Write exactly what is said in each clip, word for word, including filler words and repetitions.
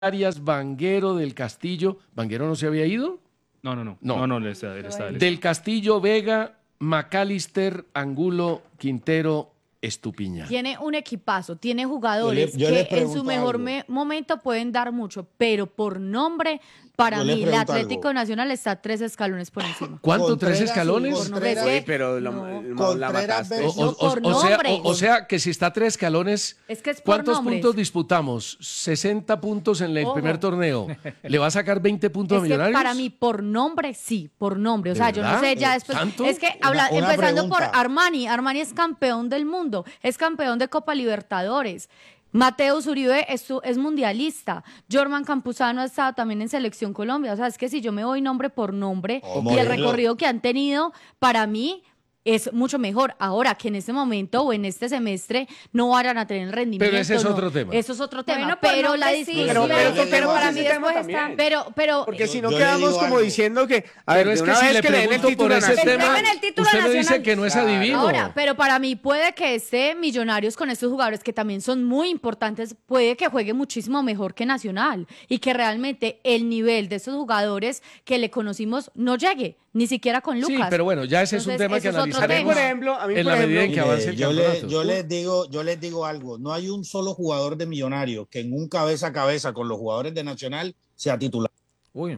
Arias, Vanguero, Del Castillo. ¿Vanguero no se había ido? No, no, no. No. No, no, él está, él está, él está. Del Castillo, Vega, McAllister, Angulo, Quintero, Estupiñán. Tiene un equipazo, tiene jugadores Yo le- yo le que en su mejor algo. me- momento pueden dar mucho, pero por nombre, para Yo le mí, el pregunto Atlético algo. Nacional está tres escalones por encima. ¿Cuánto? Contreras ¿Tres y escalones? Por nombre, Contreras- es Sí, que- pero lo- no. lo- la Contreras mataste. versus- O, o- por o sea, nombre. o- o sea que si está tres escalones, Es que es por ¿cuántos nombres. puntos disputamos? sesenta puntos en el Ojo. primer torneo. ¿Le va a sacar veinte puntos Es a que Millonarios? para mí, por nombre, sí, por nombre. O ¿De sea, yo no verdad? sé, ya ¿Eh, después. tanto? Es que habla, Una- una empezando por pregunta. Armani. Armani es campeón del mundo, es campeón de Copa Libertadores. Mateus Uribe es, su- es mundialista. Jorman Campuzano ha estado también en Selección Colombia. O sea, es que si yo me voy nombre por nombre Oh, y el Morelo. recorrido que han tenido, para mí es mucho mejor. Ahora que en este momento o en este semestre no vayan a tener el rendimiento. Pero ese es no. otro tema. Eso es otro tema. Bueno, por pero la nombre sí, discusión. Pero, Yo pero le- toquemos yo- para yo- mí después también. Pero, pero. Porque si no Yo le quedamos digo como algo. diciendo que... A ver, Pero es de que una si vez le que le den el pregunto por título ese nacional. tema, Entregan el título usted me dice nacional. que no es Claro. adivino. Ahora, pero para mí puede que esté Millonarios con estos jugadores que también son muy importantes, puede que juegue muchísimo mejor que Nacional y que realmente el nivel de esos jugadores que le conocimos no llegue, ni siquiera con Lucas. Sí, pero bueno, ya ese es un Entonces, tema que eso es otro A mí, analizaremos por ejemplo, a mí, en por la medida en ejemplo, que avance el Mire, yo, le- campeonato. yo les digo, yo les digo algo, no hay un solo jugador de Millonarios que en un cabeza a cabeza con los jugadores de Nacional sea titular. Uy.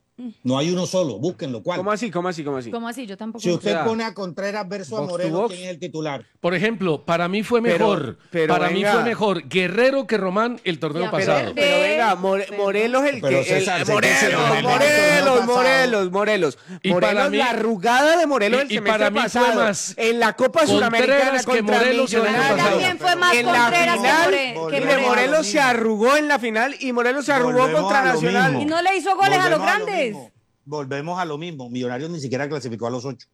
No hay uno solo, búsquenlo. ¿Cuál? ¿Cómo así? ¿Cómo así? ¿Cómo así? ¿Cómo así? Yo tampoco. Si usted O sea, pone a Contreras versus a box to Moreno, box. ¿quién es el titular? Por ejemplo, para mí fue Pero- mejor, pero para mí venga. fue mejor Guerrero que Román el torneo Ya, Pero, pasado. pero venga, More- Morelos el Pero que... el- César, sé que Morelos, se lo ganó el Morelos, torneo Morelos, Morelos. Y Morelos, para mí- la arrugada de Morelos y- el y semestre para mí fue pasado. más en la Copa Contreras Suramericana que contra Morelos el año Millonarios. pasado. También fue más en la Contreras que final, More- que mire, Morelos. Morelos se arrugó en la final y Morelos se arrugó Volvemos contra a lo Nacional. mismo. Y no le hizo goles a los Volvemos lo grandes. mismo. Volvemos a lo mismo. Millonarios ni siquiera clasificó a los ocho.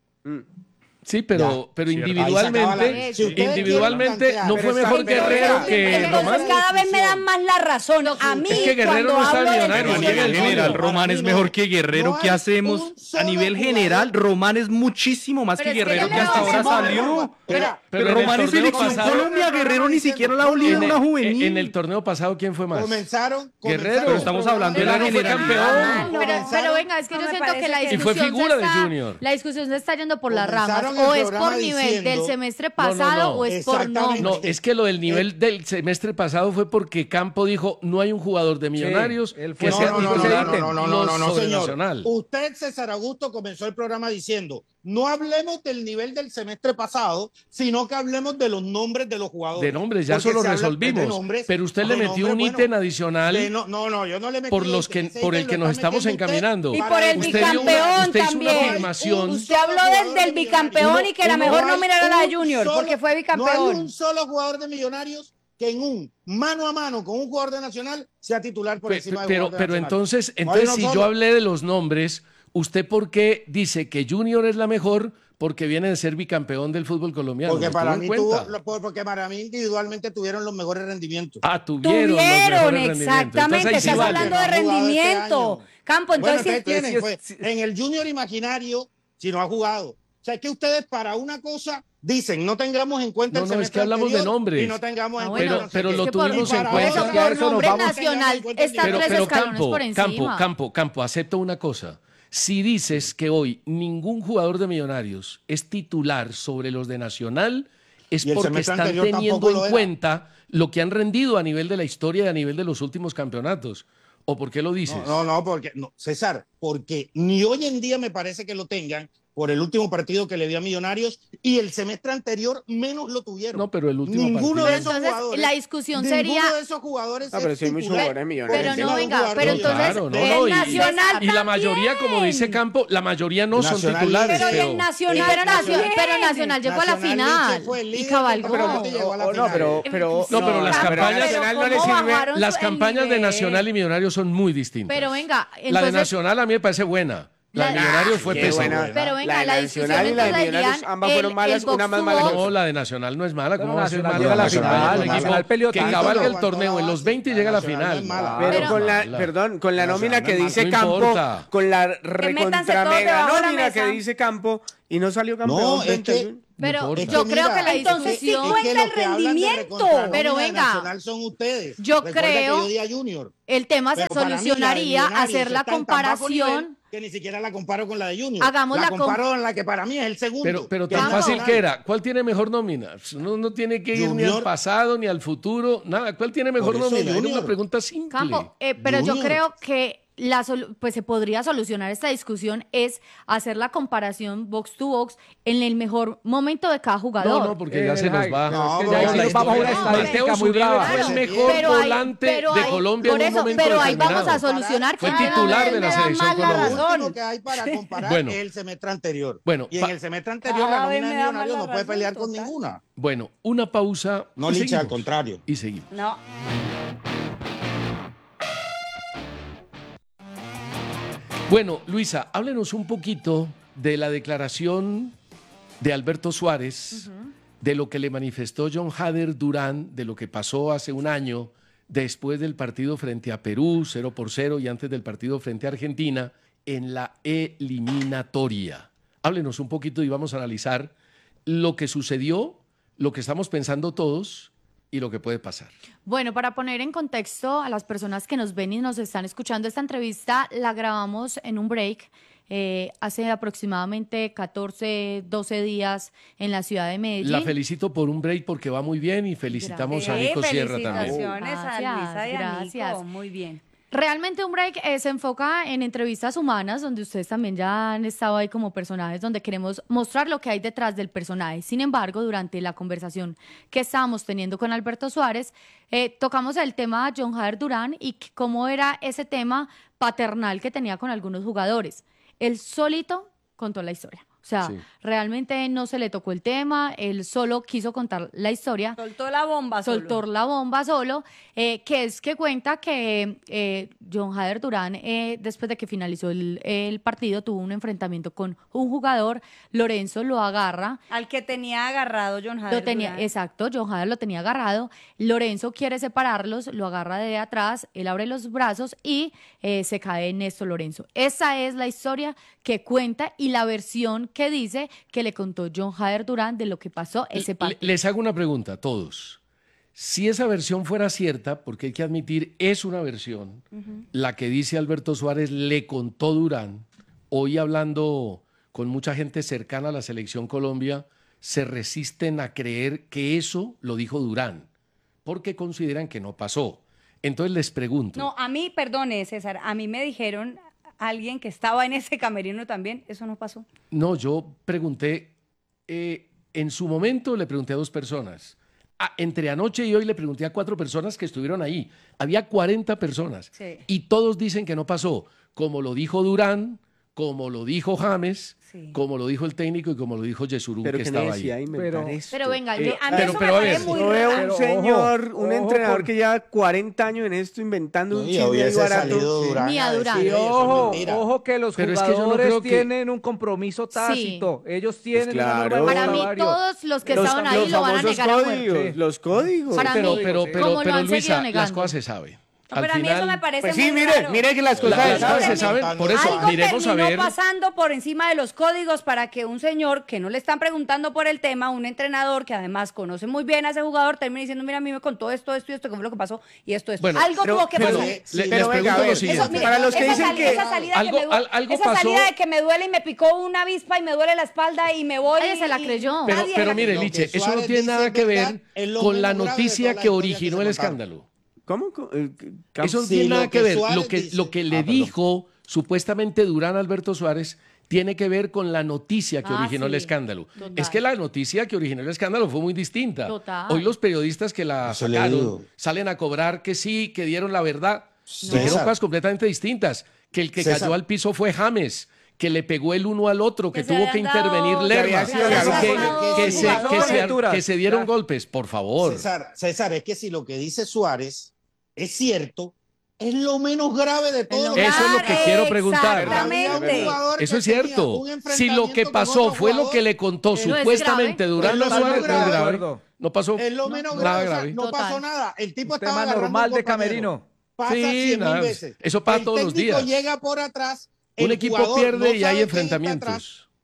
Sí, pero, pero Cierto. individualmente, Ahí se acaba la- Si ustedes individualmente quieren no plantear- fue Pero mejor está- pero Guerrero venga, que Entonces Román. cada vez me dan más la razón. A mí, Es que Guerrero cuando no está hablo de millonario, Pero a nivel nivel Nacional. general, Para Román mí es no- mejor que Guerrero. no ¿Qué hay hacemos? un A solo nivel jugador. general, Román es muchísimo más Pero que es que Guerrero, ya que hasta no ahora hacemos- salió. Pero- pero Pero en el Román es torneo selección pasado- Colombia, Guerrero ni siquiera la liga En una el, juvenil. en el torneo pasado, ¿quién fue más? Comenzaron, Guerrero. comenzaron Pero estamos el hablando de la programa- fue generalidad. campeón. Pero, pero Comenzaron- venga, es que no yo me siento que la parece. Y fue discusión figura se de está, Junior. la discusión se está yendo por las ramas. Comenzaron el O es por programa nivel diciendo- del semestre No, no, pasado no. o es por Exactamente. No, nombre. es que lo del nivel del semestre pasado fue porque Campo dijo no hay un jugador de Millonarios él que fue- sea No, no, no, titular no, no, no, no, no, no, sobre señor. Nacional. Usted, César Augusto, comenzó el programa diciendo, no hablemos del nivel del semestre pasado, sino que hablemos de los nombres de los jugadores. De nombres, ya Porque eso lo se habla resolvimos. de nombres, pero usted de le metió nombres, un bueno, ítem adicional de no, no, no, yo no le metí por los ítem, que ese por el ítem que lo nos está estamos metiendo usted encaminando. Y para por el Usted dio una- bicampeón usted hizo una también. afirmación. Usted habló del, del bicampeón y que la Uno- mejor no hay nómina era la de un Junior, solo- porque fue No hay bicampeón. un solo jugador de Millonarios que en un mano a mano con un jugador de Nacional sea titular por Pe- encima de un pero jugador de pero Nacional. entonces, No hay entonces uno si solo. yo hablé de los nombres, ¿usted por qué dice que Junior es la mejor? Porque viene de ser bicampeón del fútbol colombiano. Porque ¿Lo para, tuvo en mí tuvo, cuenta? lo- por- porque para mí individualmente tuvieron los mejores rendimientos. Ah, tuvieron, los Tuvieron, mejores rendimientos. exactamente. Entonces, ahí sí Estás vale. hablando de No ha jugado este rendimiento. año. Campo, Bueno, entonces, ustedes tienen, sí, pues, en el Junior Imaginario, si no ha jugado. O sea, es que ustedes para una cosa dicen, no tengamos en cuenta No, el no, es semestre que hablamos de anterior nombres. y no tengamos Ah, en bueno, cuenta Pero, no sé pero qué. lo Es que por- tuvimos y en para cuenta. eso, Por que a eso nos nombre vamos. nacional está Pero, tres pero escalones Campo, por encima. Campo, Campo, Campo, acepta una cosa. Si dices que hoy ningún jugador de Millonarios es titular sobre los de Nacional, es Y el porque semestre están anterior teniendo tampoco lo en era. cuenta lo que han rendido a nivel de la historia y a nivel de los últimos campeonatos. ¿O por qué lo dices? No, no, no, porque, no, César, porque ni hoy en día me parece que lo tengan por el último partido que le dio a Millonarios y el semestre anterior menos lo tuvieron. No, pero el último Ninguno partido. de esos Entonces, jugadores. la discusión ninguno sería- de esos jugadores. Ah, pero es sí hay muchos titular jugadores millonarios. Pero por no, encima de un venga, jugador pero de entonces Claro, no, el no, y- Nacional y la mayoría, como también. dice Campo, la mayoría no son Pero titulares. y el Pero, Sí, Nacional pero, Nacional, también. pero Nacional llegó a la Nacional final Liche fue el y líder, cabalgó. pero no te llegó a la Oh, no, final. pero, pero, No, pero las pero a campañas- Nacional no le ¿cómo sirve. bajaron las el campañas de nivel? Nacional y Millonarios son muy distintas. Pero venga, la de entonces- Nacional a mí me parece buena. La de La- Millonarios fue Qué pésima. buena. Pero venga, La de la, Nacional discusión y la de entonces Millonarios, dirían ambas fueron el- malas, el box una más to mala que box. No, la de Nacional no es mala. ¿Cómo Pero va a ser Nacional mala? llega a la Nacional final, es un Nacional equipo peleó que tanto. cabalga el Aguantó torneo la en los base. veinte y llega a la Nacional no final. es mala. Pero, Pero- con la, Mala. perdón, con la No, nómina no, que no, dice no Campo, importa. con la métanse recontra todos mega debajo de la nómina mesa. que dice Campo y no salió campeón. No, es veinte. que Pero importa. Es yo que creo mira, que la entonces sí discusión... es que cuenta los el que hablan de rendimiento. recontra Pero nómina de venga, Nacional son ustedes. yo Recuerda creo- que yo di a Junior. El tema se Pero para mí, la de solucionaría Millonarios hacer la está en tan bajo nivel comparación. que ni siquiera la comparo con la de Junior. Hagamos la la com- comparo en la que para mí es el segundo. Pero, pero que tan es fácil Nacional. que era. ¿Cuál tiene mejor nómina? No, no tiene que ir ni al Junior. pasado ni al futuro, nada. ¿Cuál tiene mejor Por eso, nómina? Era Junior. una pregunta simple. Campo, eh, pero yo Junior. creo que la solu- pues se podría solucionar esta discusión es hacer la comparación box to box en el mejor momento de cada jugador. No, no, porque ya Eh, se nos Jaime, va. no, es que no, ya ahí la sí nos vamos a una historia- estadística Mateo muy Zuribe brava. fue el Claro. mejor Pero ahí- volante pero de ahí- Colombia por en un eso, momento pero ahí vamos a determinado. solucionar Fue quién era titular el de la mejor. selección más la Colombia. Lo razón. último que hay para comparar Bueno. es el semestre anterior. Bueno, y pa- en el semestre anterior Cada la vez nómina de me da más Millonarios la no puede razón, pelear con total. ninguna. Bueno, una pausa. No, y Licha, al seguimos. contrario. Y seguimos. No. Bueno, Luisa, háblenos un poquito de la declaración de Alberto Suárez, de lo que le manifestó John Hader Durán, de lo que pasó hace un año después del partido frente a Perú, cero por cero, y antes del partido frente a Argentina, en la eliminatoria. Háblenos un poquito y vamos a analizar lo que sucedió, lo que estamos pensando todos y lo que puede pasar. Bueno, para poner en contexto a las personas que nos ven y nos están escuchando, esta entrevista la grabamos en un break eh, hace aproximadamente catorce, doce días en la ciudad de Medellín. La felicito por un break porque va muy bien y felicitamos a Eh, Nico Sierra también. felicitaciones a Gracias, Luisa y a gracias. Nico. Muy bien. Realmente un break eh, se enfoca en entrevistas humanas, donde ustedes también ya han estado ahí como personajes, donde queremos mostrar lo que hay detrás del personaje. Sin embargo, durante la conversación que estábamos teniendo con Alberto Suárez, eh, tocamos el tema de John Hader Durán y c- cómo era ese tema paternal que tenía con algunos jugadores. Él solito contó la historia. O sea, Sí. realmente no se le tocó el tema, él solo quiso contar la historia. Soltó la bomba solo. Soltó la bomba solo, eh, que es que cuenta que eh, John Hader Durán, eh, después de que finalizó el, el partido, tuvo un enfrentamiento con un jugador, Lorenzo lo agarra, Al que tenía agarrado John Hader lo tenía, Durán. exacto, John Hader lo tenía agarrado, Lorenzo quiere separarlos, lo agarra de atrás, él abre los brazos y eh, se cae Néstor Lorenzo. Esa es la historia que cuenta y la versión que dice que le contó John Hader Durán de lo que pasó ese Le- partido. Les hago una pregunta a todos. Si esa versión fuera cierta, porque hay que admitir, es una versión, la que dice Alberto Suárez le contó Durán, hoy hablando con mucha gente cercana a la selección Colombia, se resisten a creer que eso lo dijo Durán, porque consideran que no pasó. Entonces les pregunto, No, a mí, perdone, César, a mí me dijeron alguien que estaba en ese camerino también, eso no pasó. no, yo pregunté, eh, en su momento le pregunté a dos personas. Ah, entre anoche y hoy le pregunté a cuatro personas que estuvieron ahí. Había cuarenta personas. Sí. Y todos dicen que no pasó. Como lo dijo Durán, como lo dijo James, Sí. como lo dijo el técnico y como lo dijo Yesurún, Pero que qué estaba necesidad ahí. de inventar Pero- esto. Pero venga, Eh, yo- A mí pero- eso pero me a ver, parece muy Yo veo raro. un Pero señor, ojo, un ojo entrenador con- que lleva cuarenta años en esto inventando un Y chisme ahí hubiese barato. salido Durán Ni a a Durán. decir, Y "Oye, eso es ojo, mentira". ojo que los Pero es que yo no jugadores creo que- tienen un compromiso tácito. Ellos tienen Pues una claro. norma de Para mí vestuario. todos los que Los, estaban ahí los lo van a famosos negar a códigos, muerte. Sí. los códigos. Para pero, mí, pero, sí. pero, ¿Cómo lo pero han seguido Luisa, las negando? cosas se saben. No, Al pero a mí final, eso me parece Pues sí, muy mire, raro. mire que las la- cosas las se cosas se saben. saben. Por eso, Algo miremos a terminó ver. pasando por encima de los códigos para que un señor que no le están preguntando por el tema, un entrenador que además conoce muy bien a ese jugador, termine diciendo, mira, a mí me contó esto, esto y esto, que fue lo que pasó, y esto, esto. Bueno, Algo pero- tuvo que pero- pasar. Le- Sí, les pero venga, pregunto a ver, lo eso, siguiente. mire, para los que esa dicen salida, que- esa salida algo- que me, al- algo esa pasó. salida de que me duele y me picó una avispa y me duele la espalda y me voy. Nadie se la y- creyó. Pero, nadie se pero la mire, creyó. Lo que Liche, eso no Suárez tiene dice nada es que verdad, ver es lo con la menos grave de noticia toda la que historia que originó se el contaron. escándalo. ¿Cómo? Co- eh, Cam- Eso no Sí, tiene lo nada que que ver. Suárez Lo que, dice- lo que le Ah, perdón. dijo supuestamente Durán Alberto Suárez tiene que ver con la noticia que Ah, originó el sí, escándalo. total. Es que la noticia que originó el escándalo fue muy distinta. Total. Hoy los periodistas que la Eso le sacaron digo. salen a cobrar que sí, que dieron la verdad. César. Dijeron cosas completamente distintas. Que el que César. cayó al piso fue James, que le pegó el uno al otro, que, Que se tuvo que habían dado- intervenir que Lerma, había que, sido César, que- porque que es se, jugador. que se- Lecturas. que se dieron Ya. golpes, por favor. César, César, es que si lo que dice Suárez es cierto, es lo menos grave de todo. lo Eso es lo que quiero preguntar. Exactamente. Eso es cierto. Si lo que pasó fue lo que le contó Pero es supuestamente grave. Durán Es lo Suárez, menos no es grave. grave. No pasó Es lo menos nada grave, o sea, grave. no Total. pasó nada. El tipo Un estaba tema agarrando normal un de compañero. camerino. Pasa Sí, cien nada, mil veces. eso pasa El todos los técnico días. llega por atrás. Un el equipo jugador pierde no y hay sabe quién está enfrentamientos. atrás,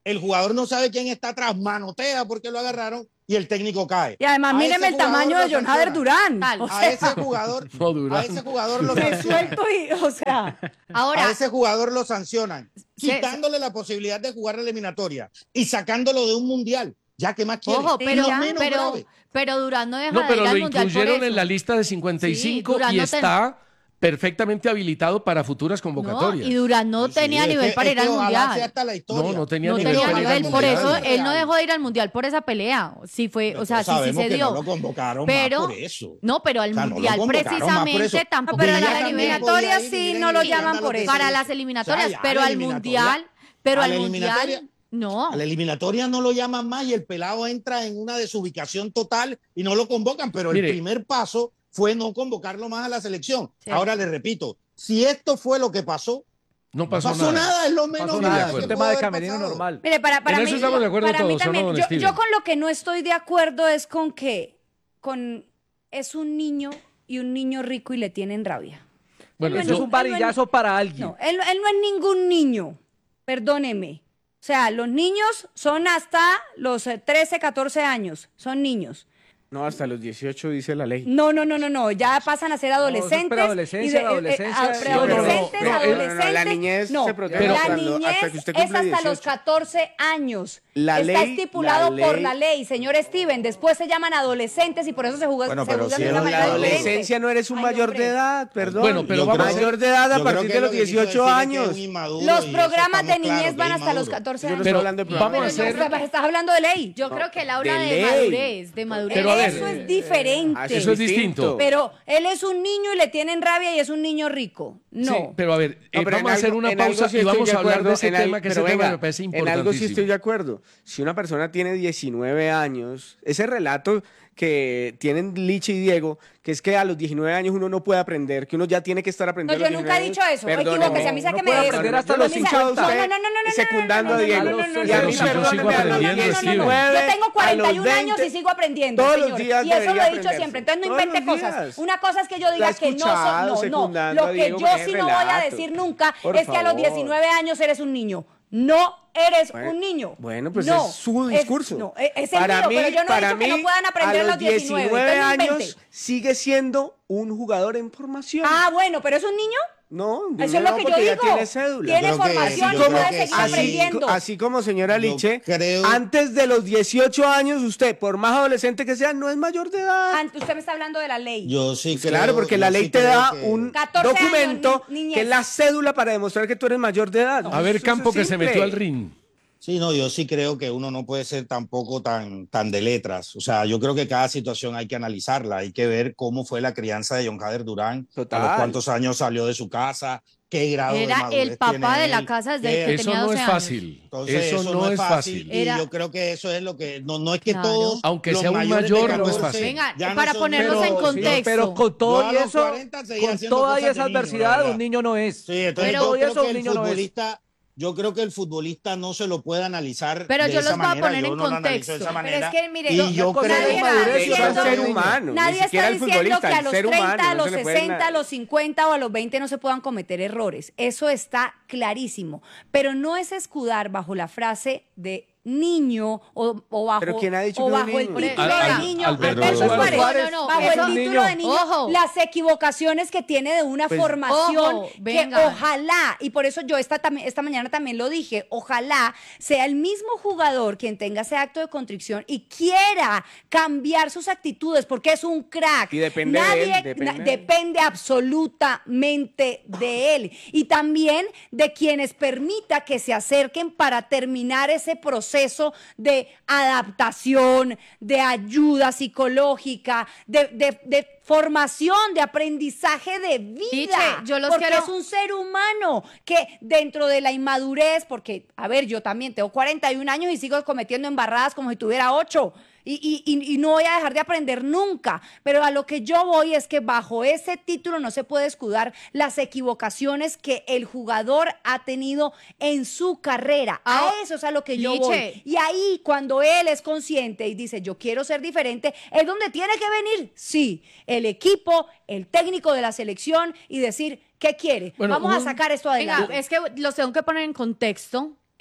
el jugador no sabe quién está atrás, manotea porque lo agarraron y el técnico cae. Y además, A mírenme ese el tamaño jugador de lo John Hader sancionan. Durán. Tal. O A sea, ese jugador, No, Durán. a ese jugador lo sancionan. resuelto y, o sea, Ahora, A ese jugador lo sancionan, Sí, quitándole la posibilidad de jugar la eliminatoria y sacándolo de un mundial. Ya que más quiere. ojo, Es pero, lo menos pero, grave. pero Durán no deja No, de ir pero lo al Mundial por incluyeron eso. en la lista de cincuenta y cinco Sí, Durán y no ten- está perfectamente habilitado para futuras No, convocatorias. y Durán no Sí, tenía es nivel que- para es ir al que ojalá Mundial. sea hasta la historia. No, no tenía No nivel tenía para ir al nivel, por Mundial. eso Mundial. él no dejó de ir al Mundial por esa pelea. Sí fue, o sea, sí, sí Sabemos se que dio. no lo convocaron pero, más por eso. no, pero al O sea, no lo Mundial convocaron más por precisamente eso. tampoco pero en tenía las nivel. eliminatorias ir, sí miren no lo el llaman escándalo por que eso. se Para hizo. las eliminatorias, O sea, ya pero la al eliminatoria- Mundial, pero a al la eliminatoria- Mundial, no. A la eliminatoria no lo llaman más y el pelado entra en una desubicación total y no lo convocan, pero Mire. el primer paso fue no convocarlo más a la selección. Sí. Ahora le repito, si esto fue lo que pasó, No no pasó, pasó, nada. nada, es lo No menos pasó de nada, grave es acuerdo. un que tema pudo de haber camerino pasado. normal. Mire, para, para En mí, eso estamos de acuerdo para mí todos, ¿o también, no, don yo, Steven? yo con lo que no estoy de acuerdo es con que con es un niño y un niño rico y le tienen rabia. Bueno, Él Eso no es yo- un varillazo para alguien. No, él, él no es ningún niño, perdóneme. O sea, los niños son hasta los eh, trece, catorce años, son niños. No, hasta los dieciocho dice la ley. No, no, no, no, no, ya pasan a ser eso es adolescentes. preadolescencia, y de- eh, eh, adolescencia, a- sí, preadolescentes, no, no, no, adolescentes. no, no, la niñez no, se protege la hasta lo- niñez hasta que usted es cumple hasta los dieciocho. catorce años. La Está ley- estipulado la por ley- la ley, señor Steven. Después se llaman adolescentes y por eso se juzgan Bueno, se pero juzgan si de es una la manera La diferente. adolescencia no eres un Ay, mayor hombre. de edad, perdón. Bueno, pero Yo vamos a creo- mayor de edad a yo creo partir que de lo los que quiso dieciocho decir es que años. es un inmaduro Los y eso programas de estamos niñez claros, van que es hasta los inmaduro. catorce Yo no años. estoy Pero hablando de vamos programas a de hacer- niñez. Estás hablando de ley. Yo creo que él habla de de, ley. madurez, de madurez. Pero a ver, eso es diferente. Ah, Eso es distinto. Pero él es un niño y le tienen rabia y es un niño rico. No. Sí, pero a ver, eh, No, pero en vamos a hacer algo- una en algo pausa sí y estoy vamos de a hablar acuerdo, de ese en al- tema, que ese pero tema venga, me parece En algo sí importantísimo. estoy de acuerdo. Si una persona tiene diecinueve años, ese relato que tienen Liche y Diego, que es que a los diecinueve años uno no puede aprender, que uno ya tiene que estar No, aprendiendo. yo a los nunca he diecinueve dicho eso. años. Equivóquese, a mí Perdóneme. sáqueme No puede de eso. aprender hasta Yo los me cincuenta. No, no, no, no, no, no, no, secundando no, a no, Diego. no, no, no, no, Y a no, mí, no, no, Pero no, sigo no, no, no, aprendiendo, no, no, no, Steven. no. Yo tengo cuarenta y un años y veinte, sigo aprendiendo, todos los señor. días Y eso debería lo he dicho aprenderse. siempre. Entonces no Todos invente los cosas. días. Una cosa es que yo diga La he que no escuchado son. No, no. secundando Lo a que Diego yo con ese sí no voy a relato. decir nunca Por es que a los favor. diecinueve años eres un niño. No eres Bueno, un niño. Bueno, pues No, es su es- discurso. no, es es el para mío, mí, pero yo no he para dicho que mí, no puedan aprender a los diecinueve. diecinueve Entonces no invente. años sigue siendo un jugador en formación. Ah, bueno, pero es un niño. No, Eso es no, lo que yo porque ya digo. tiene cédula. Tiene Yo creo que- formación yo y creo puede que seguir sí. aprendiendo. Así como señora Yo Liche, creo- antes de los dieciocho años, usted, por más adolescente que sea, no es mayor de edad. Ant- Usted me está hablando de la ley. Yo sí creo, Claro, porque la yo ley sí te creo da que- un catorce años, documento ni- niñez. que es la cédula para demostrar que tú eres mayor de edad. A ver, Eso Campo, es que se simple. metió al ring. Sí, no, yo sí creo que uno no puede ser tampoco tan, tan de letras. O sea, yo creo que cada situación hay que analizarla, hay que ver cómo fue la crianza de John Hader Durán, Total. a los cuántos años salió de su casa, qué grado de Era madurez el papá tiene de la él, casa desde qué- que Eso tenía no doce es años. fácil. Entonces, Eso no es fácil. Y Era- yo creo que eso es lo que, no, no es que Claro. todos, Aunque los sea un mayores de mayor, no es catorce fácil. Venga, ya no para son- ponerlos pero- en sí, contexto. pero con todo Yo a y los eso, cuarenta seguía con haciendo toda y cosas esa de niño, adversidad, la verdad. un niño no es. Sí, entonces Pero- yo Todo y creo eso, que un el niño no es. futbolista, yo creo que el futbolista no se lo puede analizar Pero de yo esa los voy a manera, poner yo en no lo analizo de contexto. esa Pero manera. es que, mire, y lo- yo cosa creo de nadie que está madurez, diciendo- Eso es ser niño. humano. Nadie ni siquiera está el diciendo futbolista, que a el los ser treinta, humano, a no los se le puede sesenta, na- a los cincuenta o a los veinte no se puedan cometer errores. Eso está clarísimo. Pero no es escudar bajo la frase de niño o, o bajo, Pero ¿quién ha dicho o que es un bajo el niño? título Al- de al- niño. Alberto Alberto Suárez. Suárez, No, no, no, bajo eso- el título de niño, Ojo. las equivocaciones que tiene de una Pues- formación Ojo, que venga. ojalá, y por eso yo esta, tam- esta mañana también lo dije, ojalá sea el mismo jugador quien tenga ese acto de contrición y quiera cambiar sus actitudes porque es un crack. Y depende de Nadie, él, depende na- de él. depende absolutamente de él y también de quienes permita que se acerquen para terminar ese proceso de adaptación, de ayuda psicológica, de, de- de formación, de aprendizaje de vida. Liche, yo los porque quiero- es un ser humano que dentro de la inmadurez, porque, a ver, yo también tengo cuarenta y un años y sigo cometiendo embarradas como si tuviera ocho. Y, y- y- y no voy a dejar de aprender nunca, pero a lo que yo voy es que bajo ese título no se puede escudar las equivocaciones que el jugador ha tenido en su carrera. Ah, A eso es a lo que yo Liche. voy. Y ahí cuando él es consciente y dice yo quiero ser diferente, es donde tiene que venir, sí, el equipo, el técnico de la selección y decir qué quiere. Bueno, Vamos a un- sacar esto Venga, adelante. es que los tengo que poner en contexto.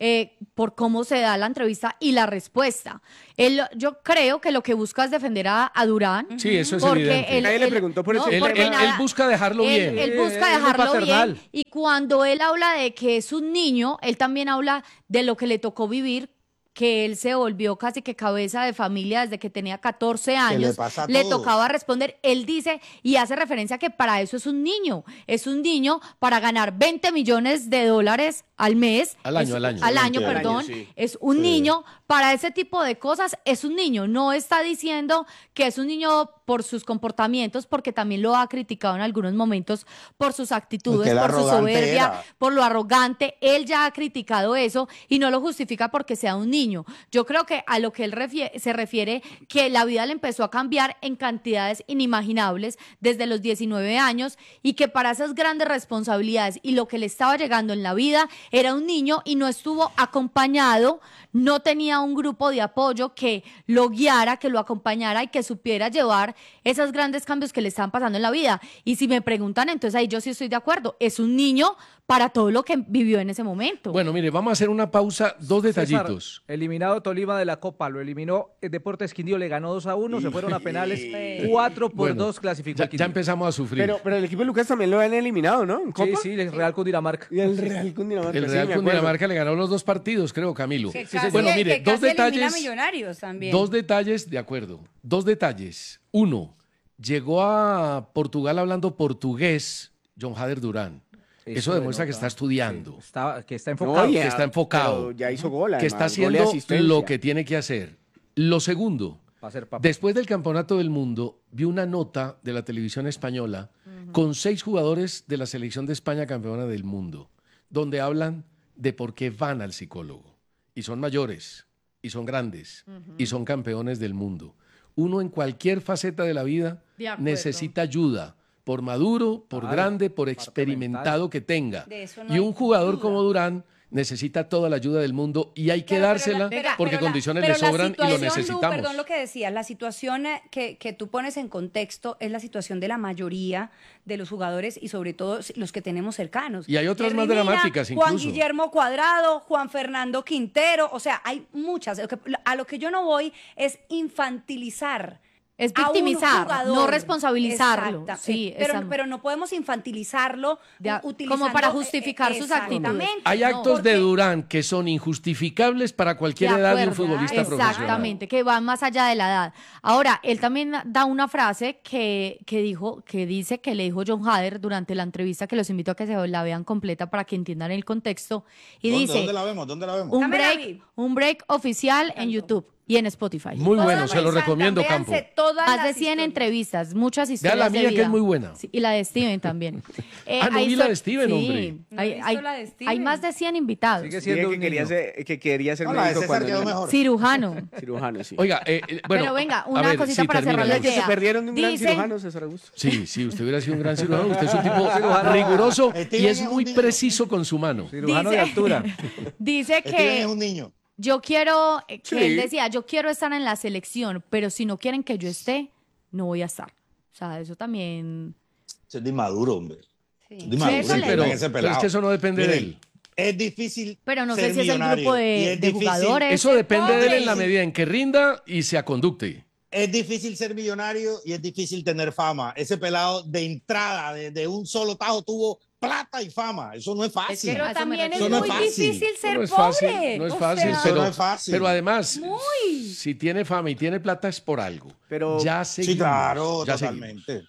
eh, por cómo se da la entrevista y la respuesta. Él, yo creo que lo que busca es defender a, a Durán. Sí, eso es porque evidente. él- Nadie le él- preguntó por no, eso. Él, porque él- nada- él busca dejarlo él, bien. él busca Eh, es muy dejarlo paternal. bien. Y cuando él habla de que es un niño, él también habla de lo que le tocó vivir, que él se volvió casi que cabeza de familia desde que tenía catorce años. le pasa a le todos. tocaba responder. Él dice y hace referencia que para eso es un niño. Es un niño para ganar veinte millones de dólares al mes. Al año, Es- al año. Al año, Al año, perdón. sí. Es un niño. Para ese tipo de cosas es un niño. No está diciendo que es un niño por sus comportamientos, porque también lo ha criticado en algunos momentos por sus actitudes, Porque el por su arrogante soberbia, era. por lo arrogante. Él ya ha criticado eso y no lo justifica porque sea un niño. Yo creo que a lo que él refie- se refiere, que la vida le empezó a cambiar en cantidades inimaginables desde los diecinueve años y que para esas grandes responsabilidades y lo que le estaba llegando en la vida era un niño y no estuvo acompañado, no tenía un grupo de apoyo que lo guiara, que lo acompañara y que supiera llevar esos grandes cambios que le estaban pasando en la vida. Y si me preguntan, entonces ahí yo sí estoy de acuerdo. Es un niño para todo lo que vivió en ese momento. Bueno, mire, vamos a hacer una pausa, dos César, detallitos. eliminado Tolima de la Copa, lo eliminó el Deportes Quindío, le ganó dos a uno, se fueron a penales, cuatro por Bueno, dos clasificó Ya, el ya Quindío. empezamos a sufrir. Pero, pero el equipo de Lucas también lo han eliminado, ¿no? ¿En Copa? Sí, sí, el Real Cundinamarca. Y el Real Cundinamarca. el sí, Real me acuerdo. Cundinamarca le ganó los dos partidos, creo, Camilo. Que Sí, casi- bueno, que mire, dos casi elimina detalles. Millonarios también. Dos detalles, de acuerdo. Dos detalles. Uno, llegó a Portugal hablando portugués John Hader Durán. Eso, Eso demuestra que denota. está estudiando, Está, que está No, enfocado. y que a- está enfocado, pero ya hizo gol, que está además, gol y haciendo asistencia. lo que tiene que hacer. Lo segundo, Va a ser papá. después del Campeonato del Mundo, vi una nota de la televisión española con seis jugadores de la selección de España campeona del mundo, donde hablan de por qué van al psicólogo. Y son mayores, y son grandes, y son campeones del mundo. Uno en cualquier faceta de la vida De acuerdo. necesita ayuda, por maduro, por Claro, grande, por parte experimentado que tenga. De eso no Y hay un jugador duda. como Durán necesita toda la ayuda del mundo y hay que Pero- pero dársela la- pero- porque pero la- condiciones pero le la sobran y lo situación, Lu, necesitamos. perdón lo que decías, la situación eh, que, que tú pones en contexto es la situación de la mayoría de los jugadores y sobre todo los que tenemos cercanos. Y hay otras Jerry más Mina, dramáticas Juan incluso. Guillermo Cuadrado, Juan Fernando Quintero, o sea, hay muchas. Lo que- A lo que yo no voy es infantilizar. Es a un victimizar, jugador. no responsabilizarlo. Exacta. Sí, Eh, pero, esa- pero no podemos infantilizarlo De a- u- utilizando, como para eh, justificar eh, sus exactamente. actitudes. Hay No, actos de porque- Durán que son injustificables para cualquier De edad de un acuerdo, futbolista profesional. exactamente, que van más allá de la edad. Ahora, él también da una frase que, que dijo, que dice que le dijo John Hader durante la entrevista, que los invito a que se la vean completa para que entiendan el contexto. Y ¿Dónde, dice, ¿Dónde la vemos? ¿Dónde la vemos? un Dame la break, vi. un break oficial en YouTube y en Spotify. Muy Todas bueno, se lo las- recomiendo, véanse Campo. todas Más de las cien historias. entrevistas, muchas Vea historias la de mía, que vida. es muy buena. Sí, y la de Steven también. Eh, Ah, no hay vi la so- de Steven, sí, hombre. No he Hay, visto hay- la de Steven. hay más de cien invitados. Sigue Dije siendo que un quería, niño. ser, que quería ser No, la de médico César cuando quedó era mejor. Cirujano. cirujano, sí. Oiga, eh, eh, bueno, Pero venga, a una ver, cosita sí, para termina, cerrar la Luis. Que se idea. perdieron de un gran Dice- cirujano, César Augusto. Sí, sí, usted hubiera sido un gran cirujano. Usted es un tipo riguroso y Steven es es un muy niño. preciso con su mano. Cirujano Dice- de altura. Dice Steven que es un niño. yo quiero, eh, que Sí. él decía, yo quiero estar en la selección, pero si no quieren que yo esté, no voy a estar. O sea, eso también... Eso es de inmaduro, hombre. Sí. De inmaduro, Eso sí, le- pero, ese pero es pelado. que eso no depende de Miren, él. Es difícil. Pero no sé ser si es el millonario, grupo y de, es de difícil- jugadores. Eso depende de él en la pobre. medida en que rinda y se aconducte. Es difícil ser millonario y es difícil tener fama. Ese pelado de entrada, de, de un solo tajo, tuvo plata y fama. Eso no es fácil. Pero A eso me también es refiero. muy Eso no es fácil. difícil ser no es pobre. fácil, no es O fácil, sea, Eso pero, no es fácil. pero además, Muy. si tiene fama y tiene plata es por algo. Pero- ya seguimos, Sí, claro, ya seguimos. totalmente.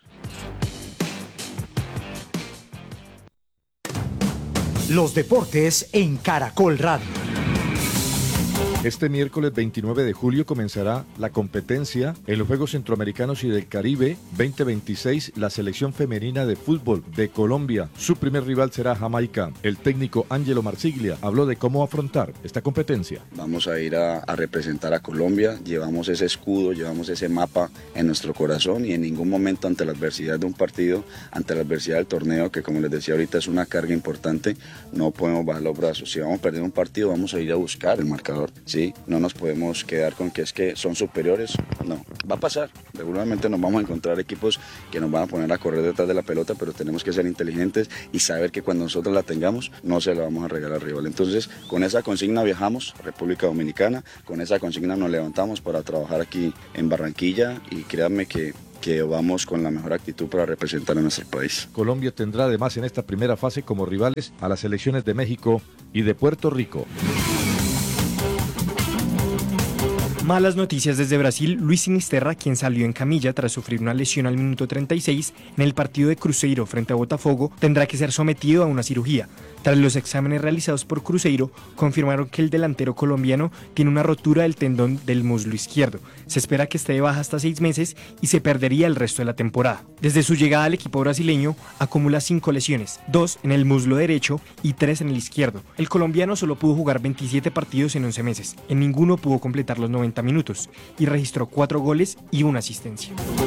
Los deportes en Caracol Radio. Este miércoles veintinueve de julio comenzará la competencia en los Juegos Centroamericanos y del Caribe veinte veintiséis. La selección femenina de fútbol de Colombia, su primer rival será Jamaica. El técnico Ángelo Marsiglia habló de cómo afrontar esta competencia. Vamos a ir a, a representar a Colombia, llevamos ese escudo, llevamos ese mapa en nuestro corazón y en ningún momento ante la adversidad de un partido, ante la adversidad del torneo, que como les decía ahorita es una carga importante, no podemos bajar los brazos. Si vamos a perder un partido, vamos a ir a buscar el marcador. ¿sí? No nos podemos quedar con que es que son superiores, no, va a pasar, seguramente nos vamos a encontrar equipos que nos van a poner a correr detrás de la pelota, pero tenemos que ser inteligentes y saber que cuando nosotros la tengamos no se la vamos a regalar al rival. Entonces, con esa consigna viajamos a República Dominicana, con esa consigna nos levantamos para trabajar aquí en Barranquilla y créanme que que vamos con la mejor actitud para representar a nuestro país. Colombia tendrá además en esta primera fase como rivales a las selecciones de México y de Puerto Rico. Malas noticias desde Brasil. Luis Sinisterra, quien salió en camilla tras sufrir una lesión al minuto treinta y seis en el partido de Cruzeiro frente a Botafogo, tendrá que ser sometido a una cirugía. Tras los exámenes realizados por Cruzeiro, confirmaron que el delantero colombiano tiene una rotura del tendón del muslo izquierdo. Se espera que esté de baja hasta seis meses y se perdería el resto de la temporada. Desde su llegada al equipo brasileño, acumula cinco lesiones, dos en el muslo derecho y tres en el izquierdo. El colombiano solo pudo jugar veintisiete partidos en once meses. En ninguno pudo completar los noventa minutos y registró cuatro goles y una asistencia.